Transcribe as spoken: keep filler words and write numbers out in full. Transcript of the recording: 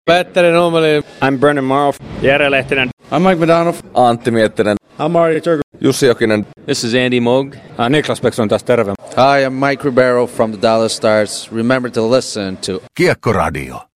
Petteri Nummeli. I'm Brennan Morrow. Jere Lehtinen. I'm Mike Madonov. Antti Miettinen. I'm Marty Turku. Jussi Jokinen. This is Andy Moog. Uh, Niklas Bäckström taas terve. Hi, I'm Mike Ribeiro from the Dallas Stars. Remember to listen to Kiekkoradio.